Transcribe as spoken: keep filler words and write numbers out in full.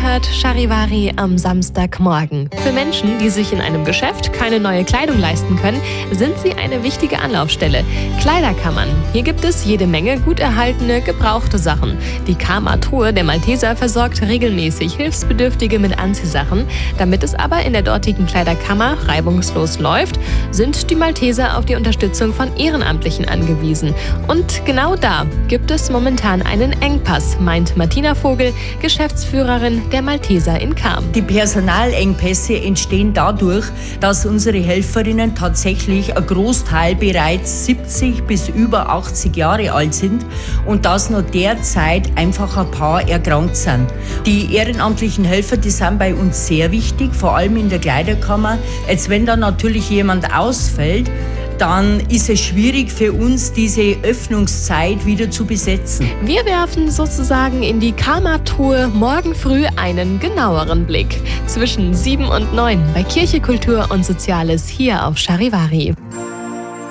hört Charivari am Samstagmorgen. Für Menschen, die sich in einem Geschäft keine neue Kleidung leisten können, sind sie eine wichtige Anlaufstelle. Kleiderkammern. Hier gibt es jede Menge gut erhaltene, gebrauchte Sachen. Die Karma-Truhe der Malteser versorgt regelmäßig Hilfsbedürftige mit Anziehsachen. Damit es aber in der dortigen Kleiderkammer reibungslos läuft, sind die Malteser auf die Unterstützung von Ehrenamtlichen angewiesen. Und genau da gibt es momentan einen Engpass, meint Martina Vogel, Geschäftsführerin der Malteser in Cham. Die Personalengpässe entstehen dadurch, dass unsere Helferinnen tatsächlich ein Großteil bereits siebzig bis über achtzig Jahre alt sind und dass noch derzeit einfach ein paar erkrankt sind. Die ehrenamtlichen Helfer, die sind bei uns sehr wichtig, vor allem in der Kleiderkammer. Jetzt, wenn da natürlich jemand ausfällt, dann ist es schwierig für uns, diese Öffnungszeit wieder zu besetzen. Wir werfen sozusagen in die Karma-Truhe morgen früh einen genaueren Blick. Zwischen sieben und neun bei Kirche, Kultur und Soziales hier auf Charivari.